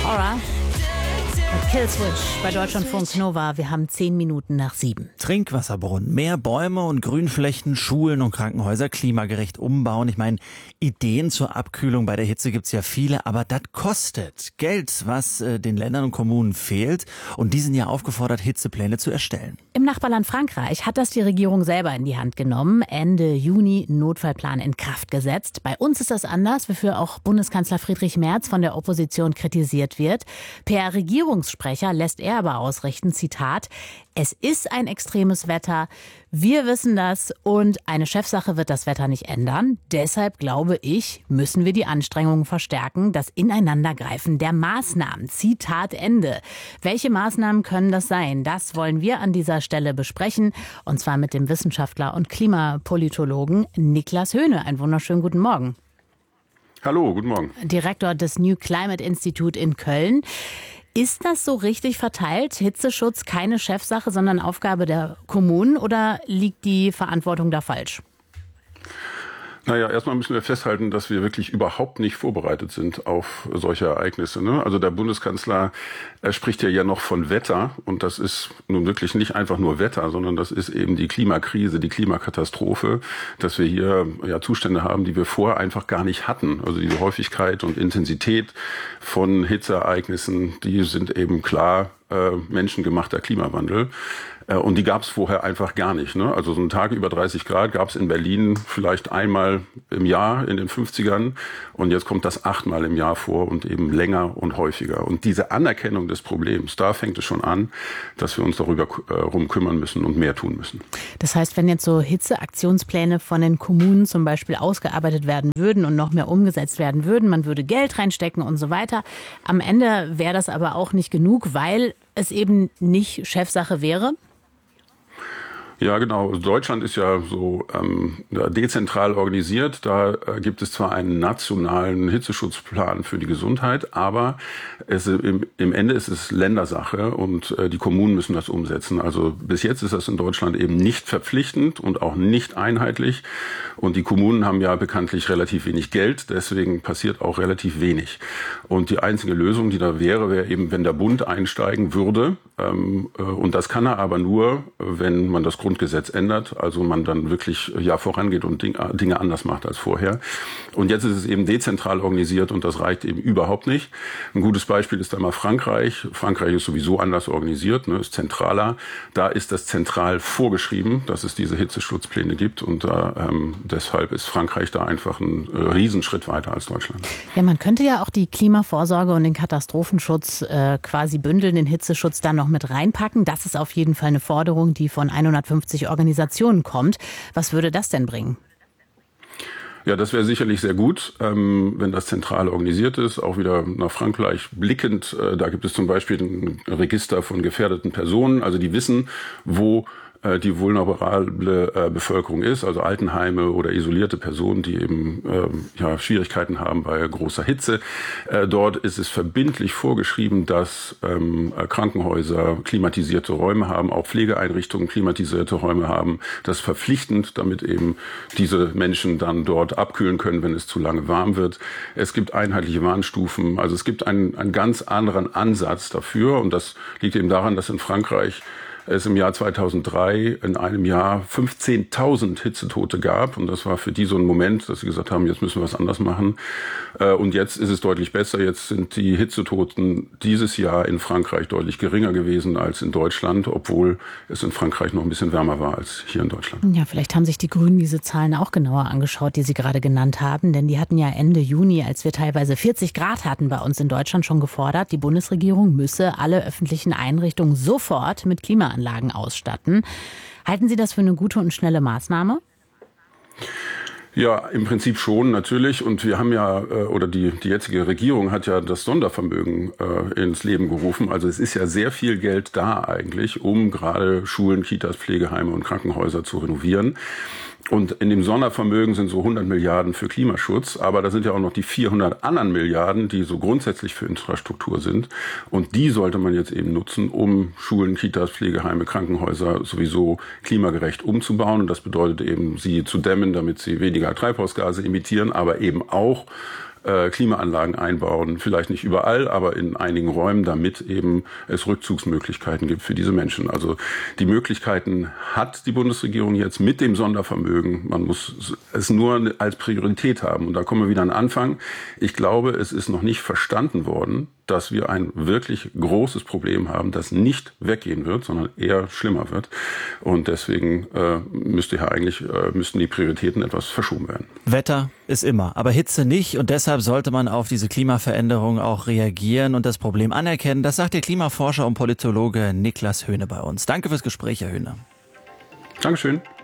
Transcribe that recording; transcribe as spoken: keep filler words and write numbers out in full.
Aura. Killswitch bei Deutschlandfunk Nova. Wir haben zehn Minuten nach sieben. Trinkwasserbrunnen, mehr Bäume und Grünflächen, Schulen und Krankenhäuser klimagerecht umbauen. Ich meine, Ideen zur Abkühlung bei der Hitze gibt's ja viele, aber das kostet Geld, was äh, den Ländern und Kommunen fehlt. Und die sind ja aufgefordert, Hitzepläne zu erstellen. Im Nachbarland Frankreich hat das die Regierung selber in die Hand genommen. Ende Juni Notfallplan in Kraft gesetzt. Bei uns ist das anders, wofür auch Bundeskanzler Friedrich Merz von der Opposition kritisiert wird. Per Regierungssprecher lässt er aber ausrichten, Zitat, es ist ein extremes Wetter, wir wissen das und eine Chefsache wird das Wetter nicht ändern. Deshalb glaube ich, müssen wir die Anstrengungen verstärken, das Ineinandergreifen der Maßnahmen. Zitat Ende. Welche Maßnahmen können das sein? Das wollen wir an dieser Stelle besprechen und zwar mit dem Wissenschaftler und Klimapolitologen Niklas Höhne. Einen wunderschönen guten Morgen. Hallo, guten Morgen. Direktor des New Climate Institute in Köln. Ist das so richtig verteilt? Hitzeschutz keine Chefsache, sondern Aufgabe der Kommunen oder liegt die Verantwortung da falsch? Naja, erstmal müssen wir festhalten, dass wir wirklich überhaupt nicht vorbereitet sind auf solche Ereignisse. Ne? Also der Bundeskanzler er spricht ja ja noch von Wetter und das ist nun wirklich nicht einfach nur Wetter, sondern das ist eben die Klimakrise, die Klimakatastrophe, dass wir hier ja Zustände haben, die wir vorher einfach gar nicht hatten. Also diese Häufigkeit und Intensität von Hitzeereignissen, die sind eben klar äh, menschengemachter Klimawandel. Und die gab es vorher einfach gar nicht. Ne? Also so einen Tag über dreißig Grad gab es in Berlin vielleicht einmal im Jahr in den fünfzigern. Und jetzt kommt das achtmal im Jahr vor und eben länger und häufiger. Und diese Anerkennung des Problems, da fängt es schon an, dass wir uns darüber äh, kümmern müssen und mehr tun müssen. Das heißt, wenn jetzt so Hitzeaktionspläne von den Kommunen zum Beispiel ausgearbeitet werden würden und noch mehr umgesetzt werden würden, man würde Geld reinstecken und so weiter. Am Ende wäre das aber auch nicht genug, weil es eben nicht Chefsache wäre. Ja, genau. Deutschland ist ja so ähm, dezentral organisiert. Da äh, gibt es zwar einen nationalen Hitzeschutzplan für die Gesundheit, aber es, im, im Ende ist es Ländersache und äh, die Kommunen müssen das umsetzen. Also bis jetzt ist das in Deutschland eben nicht verpflichtend und auch nicht einheitlich. Und die Kommunen haben ja bekanntlich relativ wenig Geld, deswegen passiert auch relativ wenig. Und die einzige Lösung, die da wäre, wäre eben, wenn der Bund einsteigen würde. Ähm, äh, und das kann er aber nur, wenn man das Grundgesetz ändert, also man dann wirklich ja vorangeht und Dinge anders macht als vorher. Und jetzt ist es eben dezentral organisiert und das reicht eben überhaupt nicht. Ein gutes Beispiel ist da mal Frankreich. Frankreich ist sowieso anders organisiert, ne, ist zentraler. Da ist das zentral vorgeschrieben, dass es diese Hitzeschutzpläne gibt und da, ähm, deshalb ist Frankreich da einfach ein äh, Riesenschritt weiter als Deutschland. Ja, man könnte ja auch die Klimavorsorge und den Katastrophenschutz äh, quasi bündeln, den Hitzeschutz dann noch mit reinpacken. Das ist auf jeden Fall eine Forderung, die von hundertfünfzig Organisationen kommt. Was würde das denn bringen? Ja, das wäre sicherlich sehr gut, ähm, wenn das zentral organisiert ist. Auch wieder nach Frankreich blickend. Äh, da gibt es zum Beispiel ein Register von gefährdeten Personen. Also die wissen, wo die vulnerable äh, Bevölkerung ist, also Altenheime oder isolierte Personen, die eben äh, ja, Schwierigkeiten haben bei großer Hitze. Äh, dort ist es verbindlich vorgeschrieben, dass ähm, Krankenhäuser klimatisierte Räume haben, auch Pflegeeinrichtungen klimatisierte Räume haben. Das ist verpflichtend, damit eben diese Menschen dann dort abkühlen können, wenn es zu lange warm wird. Es gibt einheitliche Warnstufen, also es gibt einen, einen ganz anderen Ansatz dafür und das liegt eben daran, dass in Frankreich es im Jahr zweitausenddrei in einem Jahr fünfzehntausend Hitzetote gab. Und das war für die so ein Moment, dass sie gesagt haben, jetzt müssen wir was anders machen. Und jetzt ist es deutlich besser. Jetzt sind die Hitzetoten dieses Jahr in Frankreich deutlich geringer gewesen als in Deutschland, obwohl es in Frankreich noch ein bisschen wärmer war als hier in Deutschland. Ja, vielleicht haben sich die Grünen diese Zahlen auch genauer angeschaut, die Sie gerade genannt haben. Denn die hatten ja Ende Juni, als wir teilweise vierzig Grad hatten, bei uns in Deutschland schon gefordert, die Bundesregierung müsse alle öffentlichen Einrichtungen sofort mit Klimaanlagen Anlagen ausstatten. Halten Sie das für eine gute und schnelle Maßnahme? Ja, im Prinzip schon, natürlich. Und wir haben ja, oder die, die jetzige Regierung hat ja das Sondervermögen äh, ins Leben gerufen. Also es ist ja sehr viel Geld da eigentlich, um gerade Schulen, Kitas, Pflegeheime und Krankenhäuser zu renovieren. Und in dem Sondervermögen sind so hundert Milliarden für Klimaschutz, aber da sind ja auch noch die vierhundert anderen Milliarden, die so grundsätzlich für Infrastruktur sind. Und die sollte man jetzt eben nutzen, um Schulen, Kitas, Pflegeheime, Krankenhäuser sowieso klimagerecht umzubauen. Und das bedeutet eben, sie zu dämmen, damit sie weniger Treibhausgase emittieren, aber eben auch äh, Klimaanlagen einbauen. Vielleicht nicht überall, aber in einigen Räumen, damit eben es Rückzugsmöglichkeiten gibt für diese Menschen. Also die Möglichkeiten hat die Bundesregierung jetzt mit dem Sondervermögen. Man muss es nur als Priorität haben. Und da kommen wir wieder an den Anfang. Ich glaube, es ist noch nicht verstanden worden, dass wir ein wirklich großes Problem haben, das nicht weggehen wird, sondern eher schlimmer wird. Und deswegen äh, müsste ja eigentlich äh, müssten die Prioritäten etwas verschoben werden. Wetter ist immer, aber Hitze nicht. Und deshalb sollte man auf diese Klimaveränderung auch reagieren und das Problem anerkennen. Das sagt der Klimaforscher und Politologe Niklas Höhne bei uns. Danke fürs Gespräch, Herr Höhne. Dankeschön.